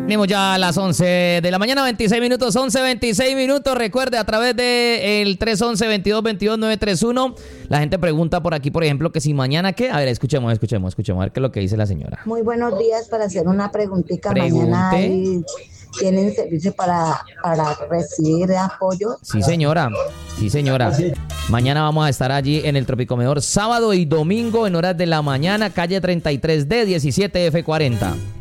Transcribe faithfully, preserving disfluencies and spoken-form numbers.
Tenemos ya a las once de la mañana, veintiséis minutos, once, veintiséis minutos. Recuerde, a través de el tres once, veintidós veintidós, nueve treinta y uno, la gente pregunta por aquí, por ejemplo, que si mañana qué. A ver, escuchemos, escuchemos, escuchemos, a ver qué es lo que dice la señora. Muy buenos días, para hacer una preguntita. Pregunte. Mañana hay, tienen servicio para, para recibir apoyo. Sí, señora. Sí, señora. Mañana vamos a estar allí en el Tropicomedor, sábado y domingo en horas de la mañana, calle treinta y tres D, diecisiete F cuarenta.